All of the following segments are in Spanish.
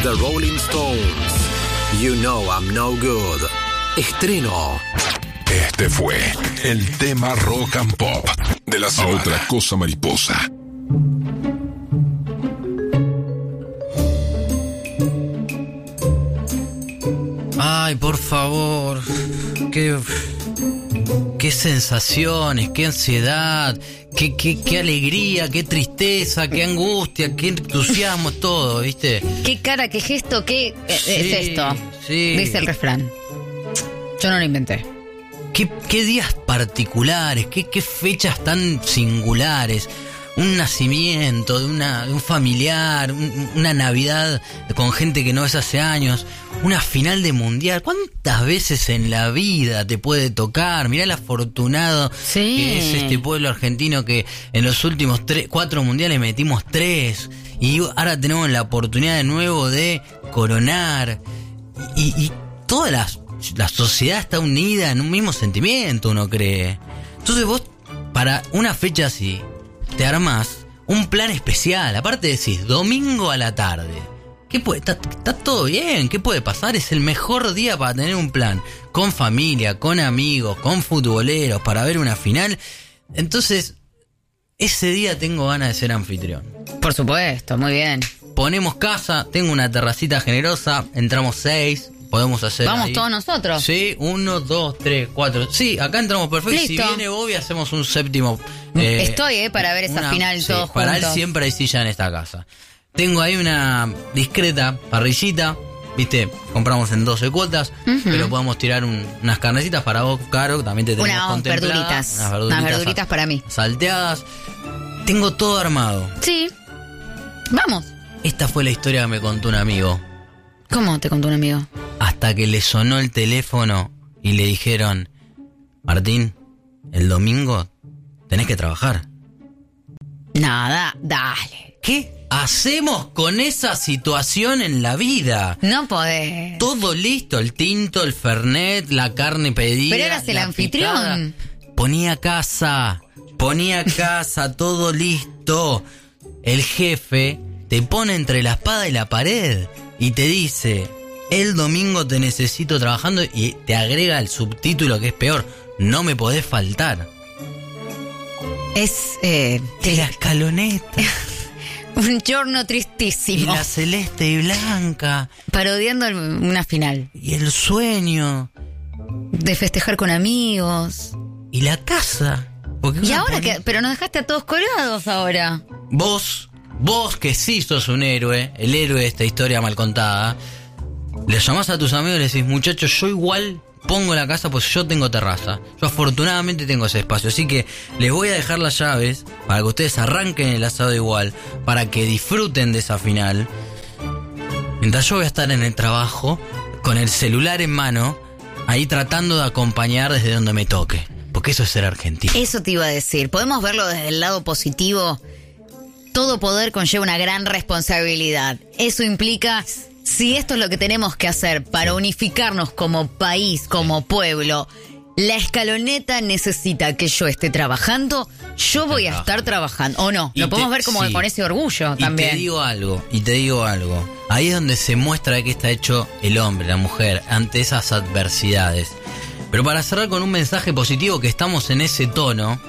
The Rolling Stones, You Know I'm No Good. Estreno. Este fue el tema rock and pop de la semana. Otra cosa mariposa. Ay, por favor. Qué sensaciones, qué ansiedad, qué alegría, qué tristeza, qué angustia, qué entusiasmo, todo, ¿viste? Qué cara, qué gesto, qué Sí, es esto. sí. Dice el refrán. Yo no lo inventé. Qué días particulares, qué fechas tan singulares. Un nacimiento de un familiar, una Navidad con gente que no ves hace años, una final de mundial. ¿Cuántas veces en la vida te puede tocar? Mirá el afortunado que es este pueblo argentino que en los últimos 4 mundiales metimos 3 y ahora tenemos la oportunidad de nuevo de coronar. Y toda la sociedad está unida en un mismo sentimiento, uno cree. Entonces vos, para una fecha así, te armás un plan especial. Aparte decís, domingo a la tarde. ¿Qué puede? Está todo bien. ¿Qué puede pasar? Es el mejor día para tener un plan. Con familia, con amigos, con futboleros, para ver una final. Entonces, ese día tengo ganas de ser anfitrión. Por supuesto, muy bien. Ponemos casa, tengo una terracita generosa, entramos 6. Podemos hacer. Vamos ahí. todos nosotros. Sí, 1, 2, 3, 4. Sí, acá entramos perfecto. Listo. Si viene Bobby, hacemos un séptimo. Estoy, para ver esa final sí, todos para juntos. él siempre hay silla en esta casa. Tengo ahí una discreta parrillita. Viste, compramos en 12 cuotas. Pero podemos tirar unas carnecitas para vos, Caro. También te tenemos contemplada. Unas verduritas para mí. Salteadas. Tengo todo armado. Sí. Vamos. Esta fue la historia que me contó un amigo. ¿Cómo te contó un amigo? Hasta que le sonó el teléfono y le dijeron: Martín, el domingo tenés que trabajar. Nada, dale. ¿Qué hacemos con esa situación en la vida? No podés. Todo listo, el tinto, el fernet, la carne pedida. Pero eras el la anfitrión. picada. Ponía casa, todo listo. El jefe te pone entre la espada y la pared y te dice: el domingo te necesito trabajando, y te agrega el subtítulo que es peor: no me podés faltar. Es La escaloneta. un giorno Y tristísimo. la celeste y blanca. Parodiando una final. Y el sueño. De festejar con amigos. Y la casa. Porque ¿Y uno ahora pone- qué? Pero nos dejaste a todos colgados ahora. Vos que sí sos un héroe, el héroe de esta historia mal contada, le llamás a tus amigos y le decís: muchachos, yo igual pongo la casa pues yo tengo terraza. Yo afortunadamente tengo ese espacio, así que les voy a dejar las llaves para que ustedes arranquen el asado igual, para que disfruten de esa final. Mientras yo voy a estar en el trabajo, con el celular en mano, ahí tratando de acompañar desde donde me toque. Porque eso es ser argentino. Eso te iba a decir. Podemos verlo desde el lado positivo. Todo poder conlleva una gran responsabilidad. Eso implica, si esto es lo que tenemos que hacer para unificarnos como país, como pueblo, la escaloneta necesita que yo esté trabajando, yo voy a estar trabajando. ¿O no? Y Lo podemos te- ver como sí. con ese orgullo Y también. te digo algo. Ahí es donde se muestra de qué está hecho el hombre, la mujer, ante esas adversidades. Pero para cerrar con un mensaje positivo, que estamos en ese tono,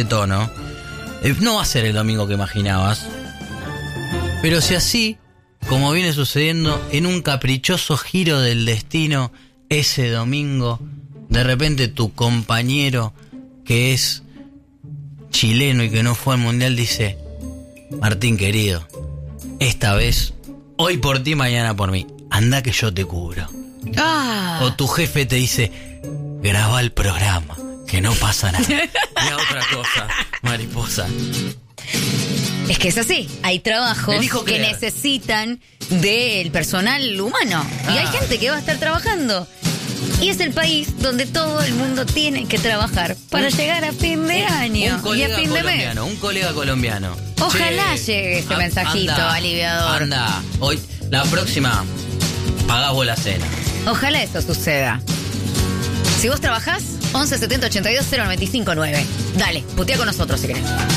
no va a ser el domingo que imaginabas. Pero si así, como viene sucediendo, en un caprichoso giro del destino, ese domingo, de repente tu compañero, que es chileno y que no fue al mundial, dice: Martín querido, esta vez, hoy por ti, mañana por mí, anda que yo te cubro. Ah, O tu jefe te dice: graba el programa, que no pasa nada. Y otra cosa, mariposa. es que es así. Hay trabajos Elijo que creer. necesitan del personal humano. Y hay gente que va a estar trabajando. Y es el país donde todo el mundo tiene que trabajar para llegar a fin de año y a fin de mes. Un colega colombiano. Ojalá Che, llegue ese mensajito aliviador. Anda, hoy, la próxima, pagás vos la cena. Ojalá eso suceda. Si vos trabajás, 11 70 82 095 9. Dale, putea con nosotros si querés.